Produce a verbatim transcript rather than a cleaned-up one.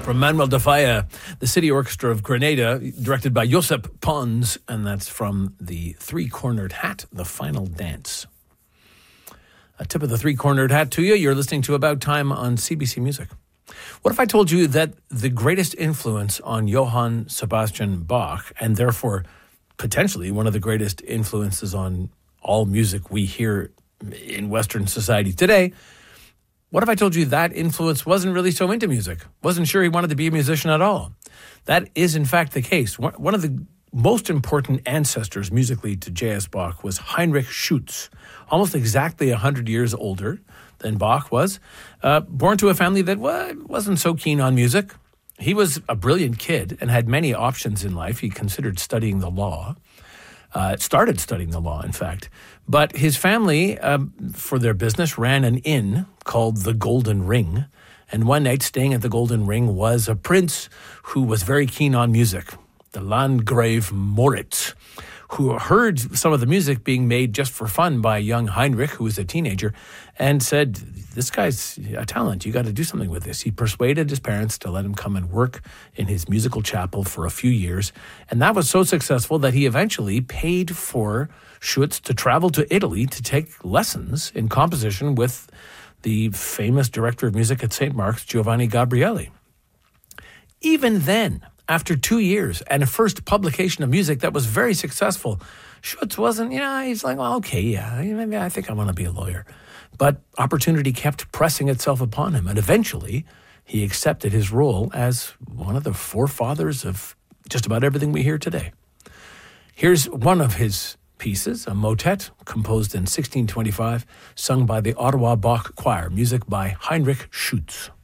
from Manuel de Falla, the City Orchestra of Grenada, directed by Josep Pons, and that's from the Three-Cornered Hat, The Final Dance. A tip of the Three-Cornered Hat to you. You're listening to About Time on C B C Music. What if I told you that the greatest influence on Johann Sebastian Bach, and therefore potentially one of the greatest influences on all music we hear in Western society today, what if I told you that influence wasn't really so into music? Wasn't sure he wanted to be a musician at all? That is, in fact, the case. One of the most important ancestors musically to J S. Bach was Heinrich Schütz, almost exactly one hundred years older than Bach was, uh, born to a family that well, wasn't so keen on music. He was a brilliant kid and had many options in life. He considered studying the law. Uh, started studying the law, in fact. But his family, um, for their business, ran an inn called the Golden Ring. And one night, staying at the Golden Ring was a prince who was very keen on music, the Landgrave Moritz, who heard some of the music being made just for fun by young Heinrich, who was a teenager, and said, this guy's a talent. You got to do something with this. He persuaded his parents to let him come and work in his musical chapel for a few years. And that was so successful that he eventually paid for Schütz to travel to Italy to take lessons in composition with the famous director of music at Saint Mark's, Giovanni Gabrieli. Even then, after two years and a first publication of music that was very successful, Schütz wasn't, you know, he's like, well, okay, yeah, maybe I think I want to be a lawyer. But opportunity kept pressing itself upon him, and eventually he accepted his role as one of the forefathers of just about everything we hear today. Here's one of his pieces, a motet composed in sixteen twenty-five, sung by the Ottawa Bach Choir, music by Heinrich Schütz.